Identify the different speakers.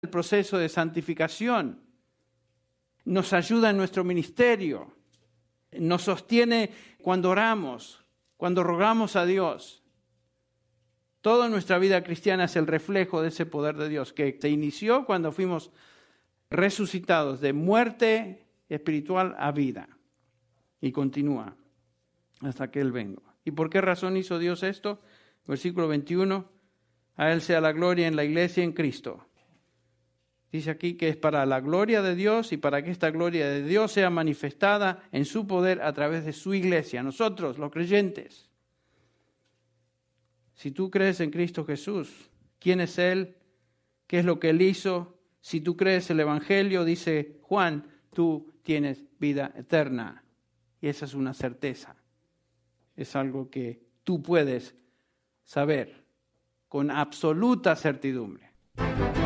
Speaker 1: el proceso de santificación, nos ayuda en nuestro ministerio, nos sostiene cuando oramos, cuando rogamos a Dios. Toda nuestra vida cristiana es el reflejo de ese poder de Dios que se inició cuando fuimos resucitados de muerte espiritual a vida y continúa hasta que Él venga. ¿Y por qué razón hizo Dios esto? Versículo 21, a Él sea la gloria en la iglesia en Cristo. Dice aquí que es para la gloria de Dios y para que esta gloria de Dios sea manifestada en su poder a través de su iglesia, nosotros, los creyentes. Si tú crees en Cristo Jesús, ¿quién es Él? ¿Qué es lo que Él hizo? Si tú crees el Evangelio, dice Juan, tú tienes vida eterna. Y esa es una certeza. Es algo que tú puedes saber con absoluta certidumbre.